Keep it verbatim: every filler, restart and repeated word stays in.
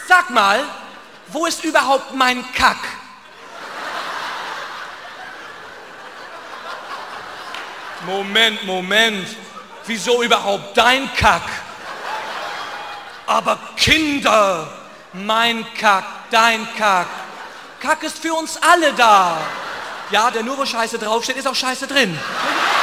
Sag mal, wo ist überhaupt mein Kack? Moment, Moment. Wieso überhaupt dein Kack? Aber Kinder, mein Kack, dein Kack. Kack ist für uns alle da. Ja, der nur wo Scheiße draufsteht, ist auch Scheiße drin.